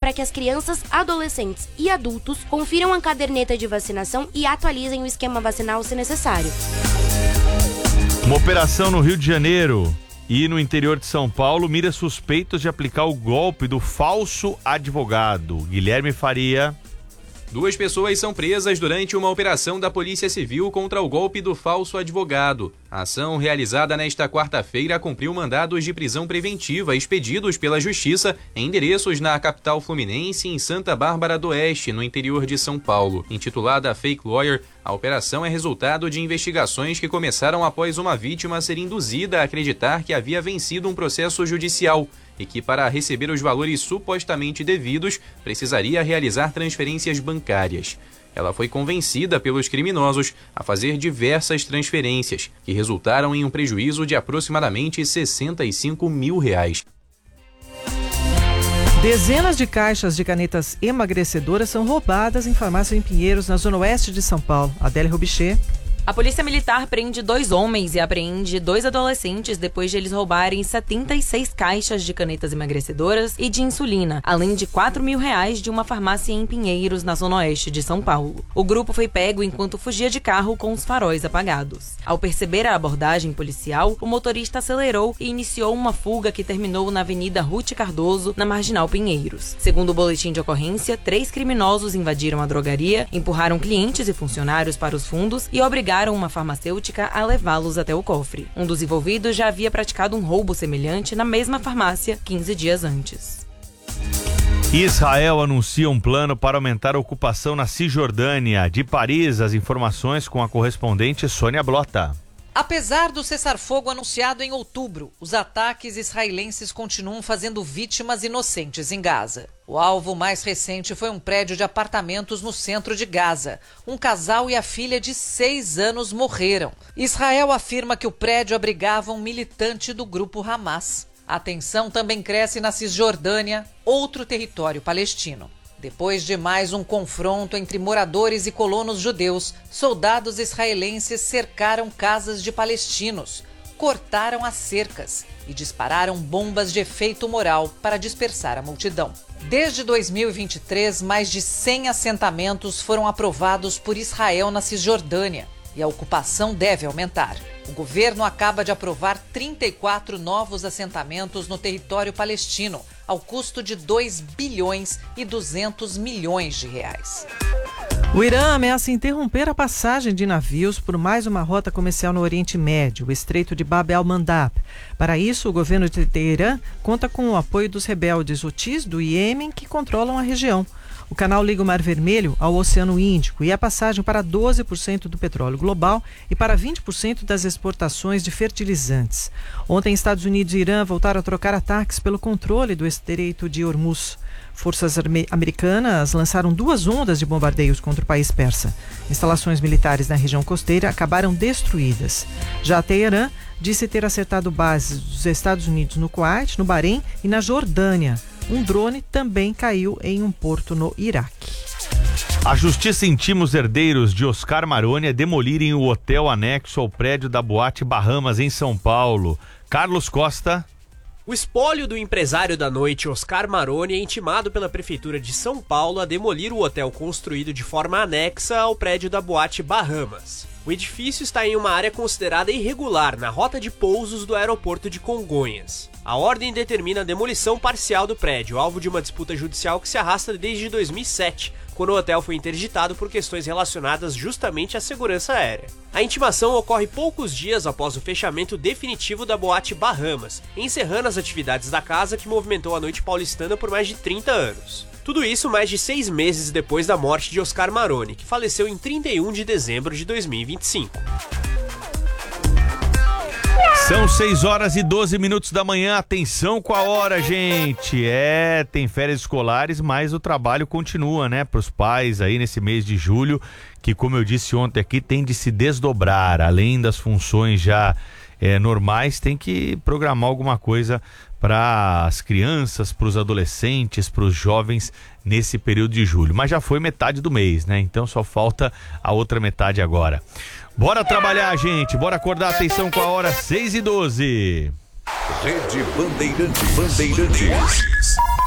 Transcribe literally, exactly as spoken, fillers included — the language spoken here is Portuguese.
para que as crianças, adolescentes e adultos confiram a caderneta de vacinação e atualizem o esquema vacinal se necessário. Uma operação no Rio de Janeiro e no interior de São Paulo mira suspeitos de aplicar o golpe do falso advogado. Guilherme Faria. Duas pessoas são presas durante uma operação da Polícia Civil contra o golpe do falso advogado. A ação, realizada nesta quarta-feira, cumpriu mandados de prisão preventiva expedidos pela Justiça em endereços na capital fluminense e em Santa Bárbara do Oeste, no interior de São Paulo. Intitulada Fake Lawyer, a operação é resultado de investigações que começaram após uma vítima ser induzida a acreditar que havia vencido um processo judicial e que, para receber os valores supostamente devidos, precisaria realizar transferências bancárias. Ela foi convencida pelos criminosos a fazer diversas transferências, que resultaram em um prejuízo de aproximadamente sessenta e cinco mil reais. Dezenas de caixas de canetas emagrecedoras são roubadas em farmácias em Pinheiros, na zona oeste de São Paulo. Adélia Rubichê. A Polícia Militar prende dois homens e apreende dois adolescentes depois de eles roubarem setenta e seis caixas de canetas emagrecedoras e de insulina, além de quatro mil reais de uma farmácia em Pinheiros, na zona oeste de São Paulo. O grupo foi pego enquanto fugia de carro com os faróis apagados. Ao perceber a abordagem policial, o motorista acelerou e iniciou uma fuga que terminou na Avenida Ruth Cardoso, na Marginal Pinheiros. Segundo o boletim de ocorrência, três criminosos invadiram a drogaria, empurraram clientes e funcionários para os fundos e obrigaram uma farmacêutica a levá-los até o cofre. Um dos envolvidos já havia praticado um roubo semelhante na mesma farmácia quinze dias antes. Israel anuncia um plano para aumentar a ocupação na Cisjordânia. De Paris, as informações com a correspondente Sônia Blota. Apesar do cessar-fogo anunciado em outubro, os ataques israelenses continuam fazendo vítimas inocentes em Gaza. O alvo mais recente foi um prédio de apartamentos no centro de Gaza. Um casal e a filha de seis anos morreram. Israel afirma que o prédio abrigava um militante do grupo Hamas. A tensão também cresce na Cisjordânia, outro território palestino. Depois de mais um confronto entre moradores e colonos judeus, soldados israelenses cercaram casas de palestinos, cortaram as cercas e dispararam bombas de efeito moral para dispersar a multidão. Desde dois mil e vinte e três, mais de cem assentamentos foram aprovados por Israel na Cisjordânia e a ocupação deve aumentar. O governo acaba de aprovar trinta e quatro novos assentamentos no território palestino, ao custo de dois bilhões e duzentos milhões de reais. O Irã ameaça interromper a passagem de navios por mais uma rota comercial no Oriente Médio, o Estreito de Bab el-Mandab. Para isso, o governo de Teherã conta com o apoio dos rebeldes Houthis do Iêmen, que controlam a região. O canal liga o Mar Vermelho ao Oceano Índico e é a passagem para doze por cento do petróleo global e para vinte por cento das exportações de fertilizantes. Ontem, Estados Unidos e Irã voltaram a trocar ataques pelo controle do Estreito de Hormuz. Forças americanas lançaram duas ondas de bombardeios contra o país persa. Instalações militares na região costeira acabaram destruídas. Já Teherã disse ter acertado bases dos Estados Unidos no Kuwait, no Bahrein e na Jordânia. Um drone também caiu em um porto no Iraque. A justiça intima os herdeiros de Oscar Maroni a demolirem o hotel anexo ao prédio da Boate Bahamas, em São Paulo. Carlos Costa. O espólio do empresário da noite, Oscar Maroni, é intimado pela Prefeitura de São Paulo a demolir o hotel construído de forma anexa ao prédio da Boate Bahamas. O edifício está em uma área considerada irregular na rota de pousos do aeroporto de Congonhas. A ordem determina a demolição parcial do prédio, alvo de uma disputa judicial que se arrasta desde dois mil e sete, quando o hotel foi interditado por questões relacionadas justamente à segurança aérea. A intimação ocorre poucos dias após o fechamento definitivo da Boate Bahamas, encerrando as atividades da casa que movimentou a noite paulistana por mais de trinta anos. Tudo isso mais de seis meses depois da morte de Oscar Maroni, que faleceu em trinta e um de dezembro de dois mil e vinte e cinco. São seis horas e doze minutos da manhã. Atenção com a hora, gente. É, tem férias escolares, mas o trabalho continua, né? Para os pais aí nesse mês de julho, que, como eu disse ontem aqui, tem de se desdobrar. Além das funções já é, normais, tem que programar alguma coisa para as crianças, para os adolescentes, para os jovens nesse período de julho. Mas já foi metade do mês, né? Então só falta a outra metade agora. Bora trabalhar, gente. Bora acordar. Atenção com a hora, seis e doze. Rede Bandeirantes. Bandeirantes.